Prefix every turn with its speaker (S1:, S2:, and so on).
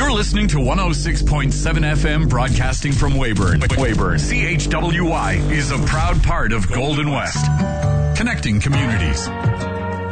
S1: You're listening to 106.7 FM broadcasting from Weyburn. CHWY is a proud part of Golden West, connecting communities.